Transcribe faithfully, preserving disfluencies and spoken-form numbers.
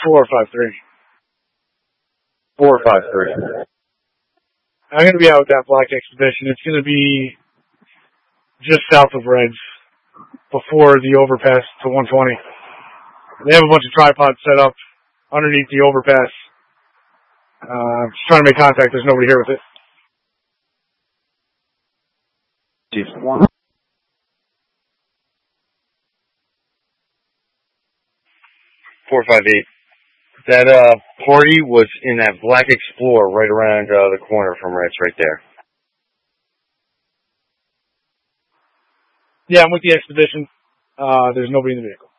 Four five three. Four five three. I'm going to be out with that black Expedition. It's going to be just south of Reds, before the overpass to one twenty. They have a bunch of tripods set up underneath the overpass. Uh, just trying to make contact. There's nobody here with it. Chief one. Four five eight. That uh party was in that black Explorer right around uh, the corner from Reds, right there. Yeah, I'm with the Expedition. Uh, there's nobody in the vehicle.